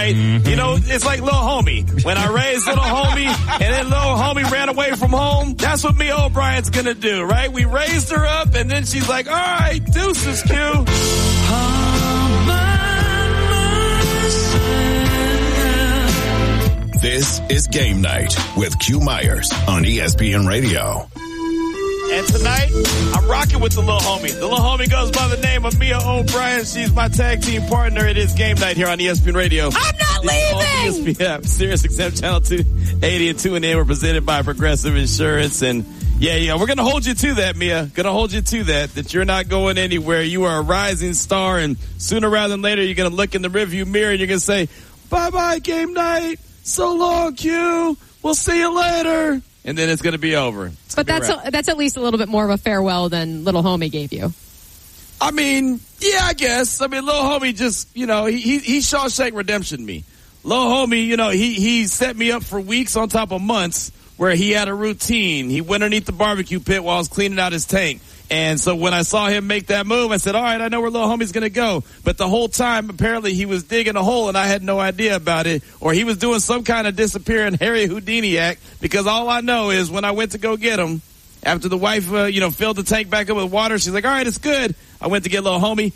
right? You know, it's like little homie. When I raised little homie and then little homie ran away from home, that's what Mia O'Brien's gonna do, right? We raised her up and then she's like, all right, deuces, Q. This is Game Night with Q Myers on ESPN Radio. And tonight, I'm rocking with the little homie. The little homie goes by the name of Mia O'Brien. She's my tag team partner. It is Game Night here on ESPN Radio. I'm not leaving! ESPN, Sirius XM Channel 280 and 2 We're presented by Progressive Insurance. And yeah, we're going to hold you to that, Mia. Going to hold you to that you're not going anywhere. You are a rising star, and sooner rather than later, you're going to look in the rearview mirror and you're going to say, bye-bye, Game Night. So long, Q. We'll see you later. And then it's going to be over. But that's at least a little bit more of a farewell than little homie gave you. I mean, yeah, I guess. I mean, little homie just, you know, he Shawshank Redemption me. Little homie, you know, he set me up for weeks on top of months where he had a routine. He went underneath the barbecue pit while I was cleaning out his tank. And so when I saw him make that move, I said, all right, I know where little homie's going to go. But the whole time, apparently, he was digging a hole and I had no idea about it. Or he was doing some kind of disappearing Harry Houdini act, because all I know is when I went to go get him, after the wife, filled the tank back up with water, she's like, all right, it's good. I went to get little homie.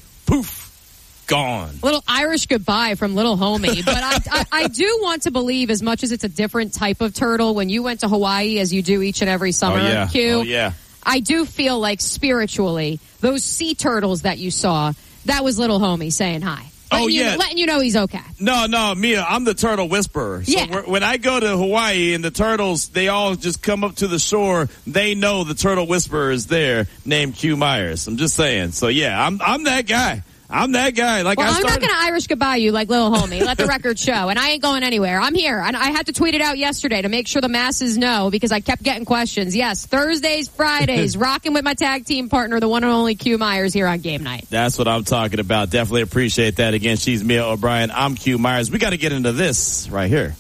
Poof. Gone. Little Irish goodbye from little homie. But I do want to believe, as much as it's a different type of turtle, when you went to Hawaii, as you do each and every summer, Q. Oh, yeah. I do feel like spiritually, those sea turtles that you saw, that was little homie saying hi. Letting you know he's okay. No, Mia, I'm the turtle whisperer. So when I go to Hawaii and the turtles, they all just come up to the shore, they know the turtle whisperer is there, named Q Myers. I'm just saying. So yeah, I'm that guy. I'm that guy. I'm not going to Irish goodbye you like little homie. Let the record show. And I ain't going anywhere. I'm here. And I had to tweet it out yesterday to make sure the masses know, because I kept getting questions. Yes, Thursdays, Fridays, rocking with my tag team partner, the one and only Q Myers, here on Game Night. That's what I'm talking about. Definitely appreciate that. Again, she's Mia O'Brien. I'm Q Myers. We got to get into this right here.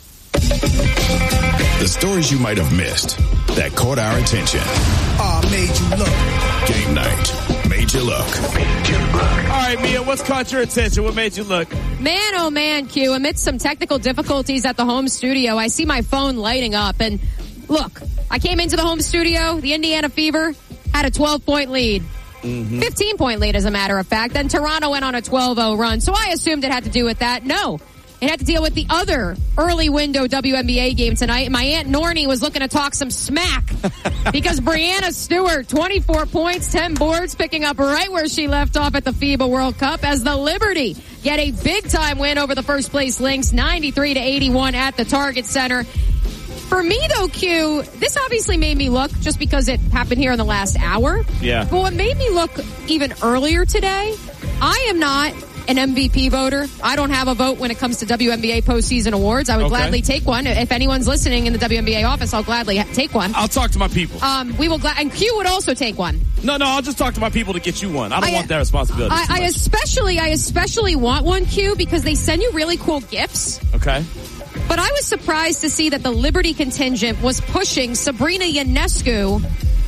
The stories you might have missed that caught our attention. Made you look. Game Night. Made you look. All right, Mia, what's caught your attention? What made you look? Man, oh man, Q, amidst some technical difficulties at the home studio, I see my phone lighting up. And look, I came into the home studio, the Indiana Fever had a 12-point lead. 15-point lead, as a matter of fact. Then Toronto went on a 12-0 run. So I assumed it had to do with that. No. It had to deal with the other early window WNBA game tonight. My Aunt Nornie was looking to talk some smack because Breanna Stewart, 24 points, 10 boards, picking up right where she left off at the FIBA World Cup as the Liberty get a big-time win over the first-place Lynx, 93-81 at the Target Center. For me, though, Q, this obviously made me look, just because it happened here in the last hour. Yeah. But what made me look even earlier today, I am not an MVP voter. I don't have a vote when it comes to WNBA postseason awards. I would gladly take one. If anyone's listening in the WNBA office, I'll gladly take one. I'll talk to my people. We will, and Q would also take one. No, I'll just talk to my people to get you one. I don't want that responsibility. I especially want one, Q, because they send you really cool gifts. Okay. But I was surprised to see that the Liberty contingent was pushing Sabrina Ionescu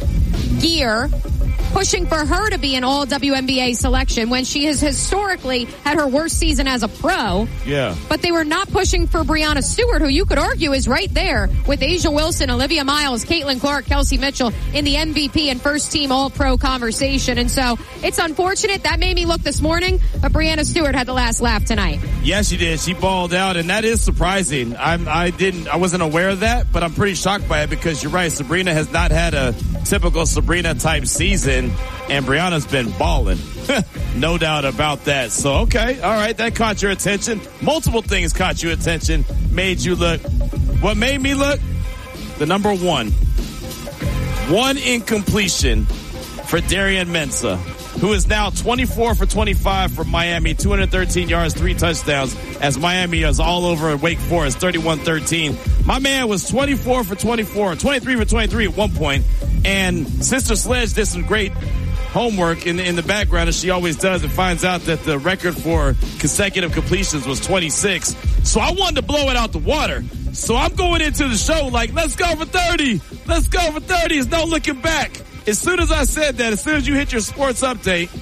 gear, pushing for her to be an all WNBA selection when she has historically had her worst season as a pro. Yeah. But they were not pushing for Breanna Stewart, who you could argue is right there with Asia Wilson, Olivia Miles, Caitlin Clark, Kelsey Mitchell in the MVP and first team all-pro conversation. And so it's unfortunate. That made me look this morning, but Breanna Stewart had the last laugh tonight. Yeah, she did. She balled out, and that is surprising. I wasn't aware of that, but I'm pretty shocked by it because you're right. Sabrina has not had a typical Sabrina type season, and Breanna's been balling. No doubt about that. So, okay. All right. That caught your attention. Multiple things caught your attention, made you look. What made me look? The number one incompletion for Darian Mensah, who is now 24 for 25 for Miami, 213 yards, 3 touchdowns, as Miami is all over Wake Forest, 31-13. My man was 24 for 24, 23 for 23 at one point, and Sister Sledge did some great homework in the background, as she always does, and finds out that the record for consecutive completions was 26. So I wanted to blow it out the water. So I'm going into the show like, let's go for 30. Let's go for 30. There's no looking back. As soon as I said that, as soon as you hit your sports update,